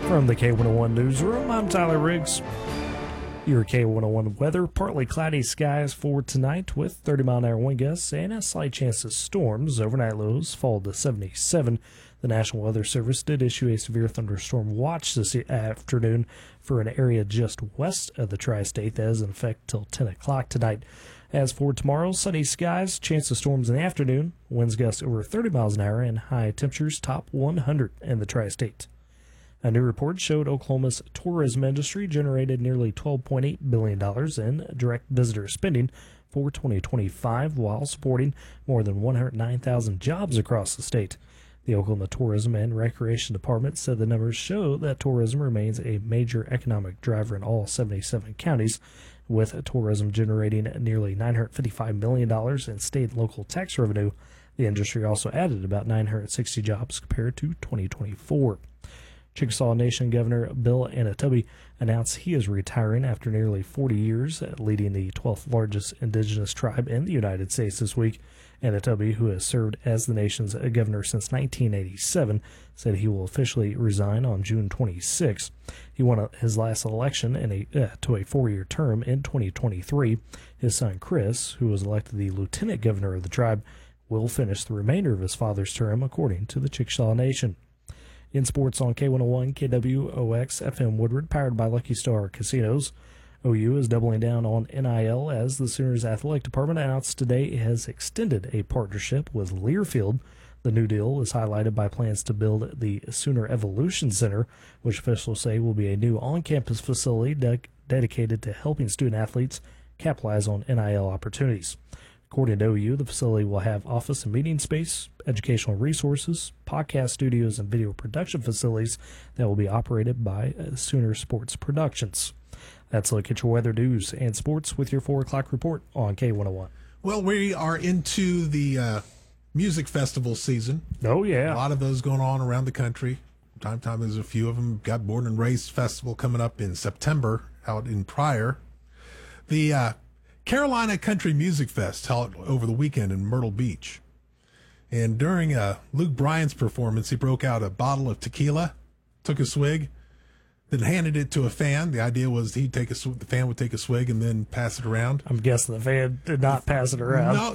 From the K101 Newsroom, I'm Tyler Riggs. Your K101 weather, partly cloudy skies for tonight with 30-mile-an-hour wind gusts and a slight chance of storms. Overnight lows fall to 77. The National Weather Service did issue a severe thunderstorm watch this afternoon for an area just west of the tri-state that is in effect till 10 o'clock tonight. As for tomorrow, sunny skies, chance of storms in the afternoon, winds gust over 30 miles an hour, and high temperatures top 100 in the tri-state. A new report showed Oklahoma's tourism industry generated nearly $12.8 billion in direct visitor spending for 2025, while supporting more than 109,000 jobs across the state. The Oklahoma Tourism and Recreation Department said the numbers show that tourism remains a major economic driver in all 77 counties, with tourism generating nearly $955 million in state and local tax revenue. The industry also added about 960 jobs compared to 2024. Chickasaw Nation Governor Bill Anatobi announced he is retiring after nearly 40 years, leading the 12th largest indigenous tribe in the United States this week. Anatobi, who has served as the nation's governor since 1987, said he will officially resign on June 26. He won his last election to a 4-year term in 2023. His son Chris, who was elected the lieutenant governor of the tribe, will finish the remainder of his father's term, according to the Chickasaw Nation. In sports on K101, KWOX FM Woodward, powered by Lucky Star Casinos. OU is doubling down on NIL as the Sooners Athletic Department announced today it has extended a partnership with Learfield. The new deal is highlighted by plans to build the Sooner Evolution Center, which officials say will be a new on-campus facility dedicated to helping student-athletes capitalize on NIL opportunities. According to OU, the facility will have office and meeting space, educational resources, podcast studios, and video production facilities that will be operated by Sooner Sports Productions. That's a look at your weather, news, and sports with your 4 o'clock report on K101. Well, we are into the music festival season. Oh, yeah. A lot of those going on around the country. Time there's a few of them. Got Born and Raised Festival coming up in September out in Pryor. The Carolina Country Music Fest held over the weekend in Myrtle Beach. And during Luke Bryan's performance, he broke out a bottle of tequila, took a swig, then handed it to a fan. The idea was the fan would take a swig and then pass it around. I'm guessing the fan did not pass it around. No,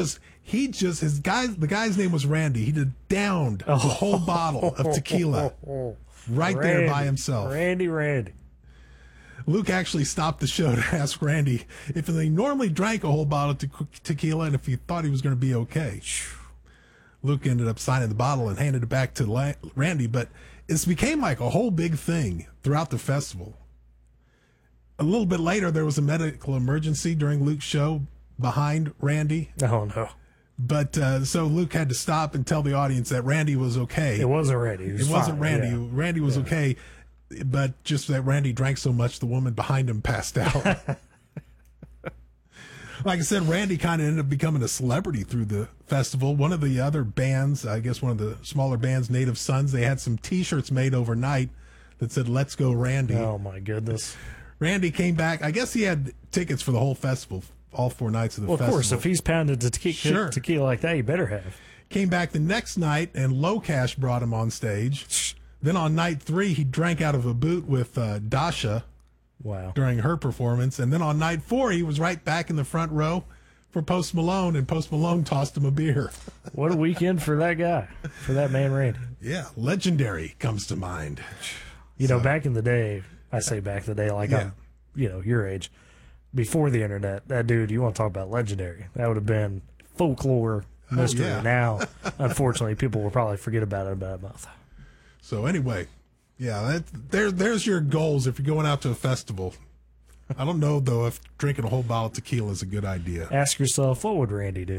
the guy's name was Randy. He downed the whole bottle of tequila there by himself. Randy. Luke actually stopped the show to ask Randy if he normally drank a whole bottle of tequila and if he thought he was going to be okay. Luke ended up signing the bottle and handed it back to Randy, but it became like a whole big thing throughout the festival. A little bit later, there was a medical emergency during Luke's show behind Randy. Oh, no. But so Luke had to stop and tell the audience that Randy was okay. It wasn't Randy. It wasn't Randy. Yeah. Randy was okay. But just that Randy drank so much, the woman behind him passed out. Like I said, Randy kind of ended up becoming a celebrity through the festival. One of the other bands, I guess one of the smaller bands, Native Sons, they had some T-shirts made overnight that said, "Let's go, Randy." Oh, my goodness. Randy came back. I guess he had tickets for the whole festival, all 4 nights of the festival. Of course, if he's pounded tequila like that, you better have. Came back the next night, and Low Cash brought him on stage. Then on night 3, he drank out of a boot with Dasha. Wow. During her performance. And then on night 4, he was right back in the front row for Post Malone, and Post Malone tossed him a beer. What a weekend for that guy, for that man, Randy. Yeah, legendary comes to mind. You know, back in the day, I say back in the day like I'm, your age, before the internet, that dude, you want to talk about legendary. That would have been folklore mystery. Yeah. Now, unfortunately, people will probably forget about it in about a month. So anyway, yeah, there's your goals if you're going out to a festival. I don't know, though, if drinking a whole bottle of tequila is a good idea. Ask yourself, what would Randy do?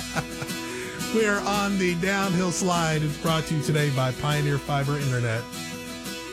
We are on the downhill slide. It's brought to you today by Pioneer Fiber Internet.